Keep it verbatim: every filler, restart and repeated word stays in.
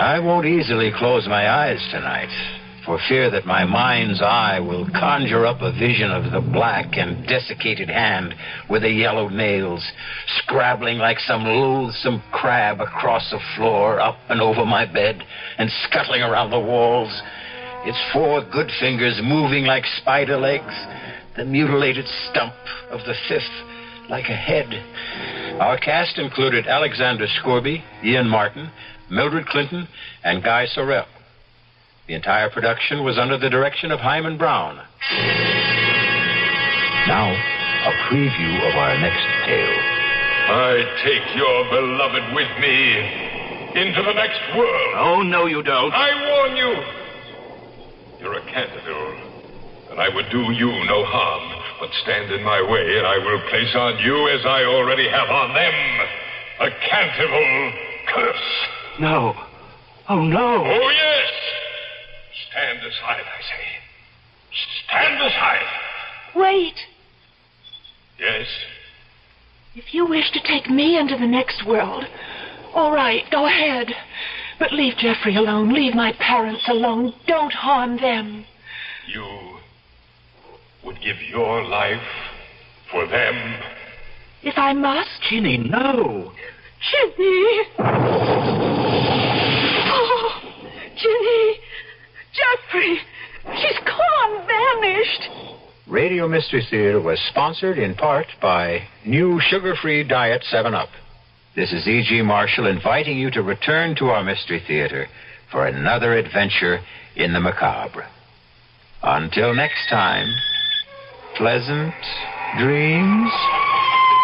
I won't easily close my eyes tonight, for fear that my mind's eye will conjure up a vision of the black and desiccated hand with the yellow nails, scrabbling like some loathsome crab across the floor, up and over my bed, and scuttling around the walls. Its four good fingers moving like spider legs, the mutilated stump of the fifth like a head. Our cast included Alexander Scorby, Ian Martin, Mildred Clinton, and Guy Sorrell. The entire production was under the direction of Hyman Brown. Now, a preview of our next tale. I take your beloved with me into the next world. Oh, no, you don't. I warn you. You're a Canterville, and I would do you no harm, but stand in my way, and I will place on you, as I already have on them, a Canterville curse. No. Oh, no. Oh, yes. Stand aside, I say. Stand aside. Wait. Yes? If you wish to take me into the next world, all right, go ahead. But leave Jeffrey alone. Leave my parents alone. Don't harm them. You would give your life for them? If I must. Ginny, no. Ginny. Oh, Ginny. Jeffrey. She's gone, vanished. Radio Mystery Theater was sponsored in part by new sugar-free Diet seven up. This is E G. Marshall inviting you to return to our Mystery Theater for another adventure in the macabre. Until next time, pleasant dreams.